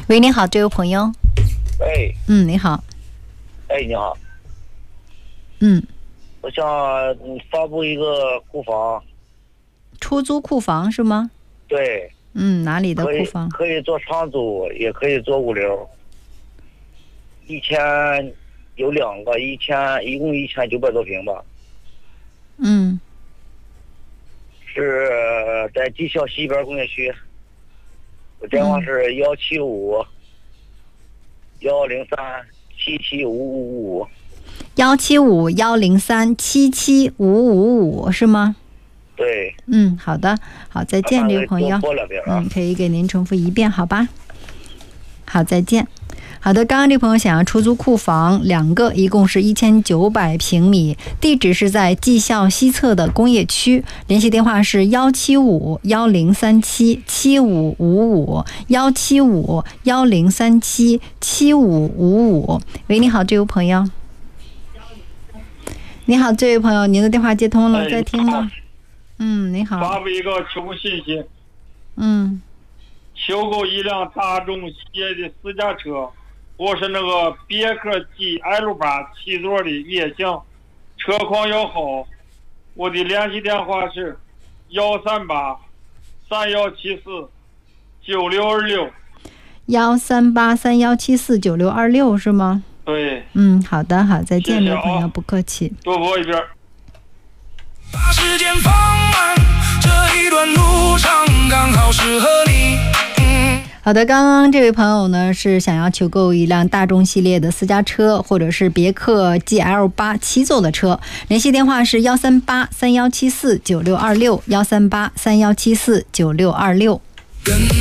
喂，你好，这位朋友。 喂。 你好。 哎，你好。我想发布一个库房。 出租库房是吗？ 对。 哪里的库房？ 可以做长租，也可以做物流。有2个，一共1900多平吧。是在绩效西边工业区。我电话是175-103-77555。 175-103-77555是吗？ 对。 好的，好，再见，这位朋友。可以给您重复一遍，好吧？好，再见。好的，刚刚这朋友想要出租库房2个，一共是1900平米，地址是在绩效西侧的工业区，联系电话是175-1037-7555 175-1037-7555。喂，你好，这位朋友。你好，这位朋友，您的电话接通了，在听吗？你好。 发布一个求购信息。求购一辆大众系列的私家车，我是那个别克 GL8 7座的悦享，车况要好。我的联系电话是138-3174-9626。 138-3174-9626是吗？ 对。 好的，好，再见，这位朋友，不客气。 多播一遍。 把时间放慢，这一段路上刚好适合你。 好的，刚刚这位朋友呢是想要求购一辆大众系列的私家车，或者是别克 GL8 7座的车，联系电话是138-3174-9626 138-3174-9626。